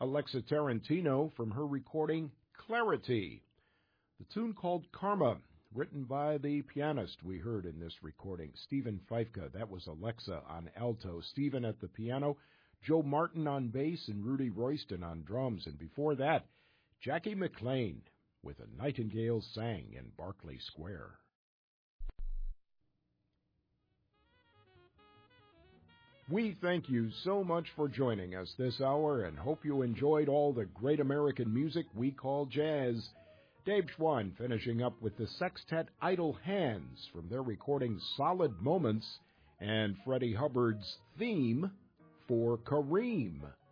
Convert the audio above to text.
Alexa Tarantino from her recording Clarity. The tune called Karma, written by the pianist we heard in this recording, Stephen Feifke. That was Alexa on alto, Stephen at the piano, Joe Martin on bass, and Rudy Royston on drums. And before that, Jackie McLean with A Nightingale Sang in Berkeley Square. We thank you so much for joining us this hour and hope you enjoyed all the great American music we call jazz. Dave Schwann finishing up with the sextet Idle Hands from their recording Solid Moments and Freddie Hubbard's theme for Kareem.